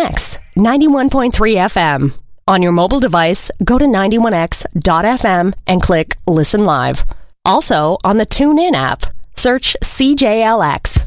91X, 91.3 FM. On your mobile device, go to 91x.fm and click Listen Live. Also, on the TuneIn app, search CJLX.